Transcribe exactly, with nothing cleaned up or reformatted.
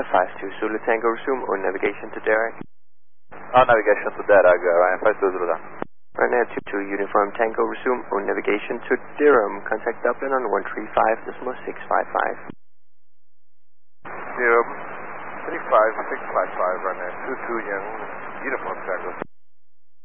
five two Zulu Tango, resume on navigation to Derek. On navigation to Derek, Ryan five two Zulu Tango. Ryanair two two Uniform Tango, resume on navigation to Durham. Contact Dublin on one three five decimal six five five. Durham, three five six five five, Ryanair two two Young, Uniform Tango.